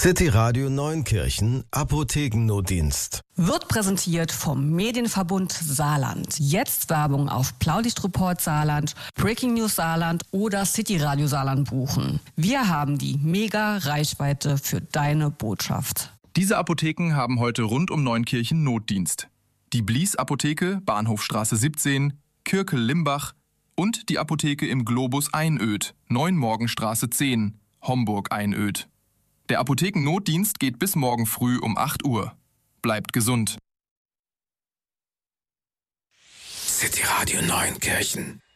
City Radio Neunkirchen Apothekennotdienst. Wird präsentiert vom Medienverbund Saarland. Jetzt Werbung auf Blaulichtreport Saarland, Breaking News Saarland oder City Radio Saarland buchen. Wir haben die Mega-Reichweite für deine Botschaft. Diese Apotheken haben heute rund um Neunkirchen Notdienst. Die Blies Apotheke, Bahnhofstraße 17, Kirkel-Limbach und die Apotheke im Globus Einöd, Neunmorgenstraße 10, Homburg-Einöd. Der Apothekennotdienst geht bis morgen früh um 8 Uhr. Bleibt gesund. City Radio Neunkirchen.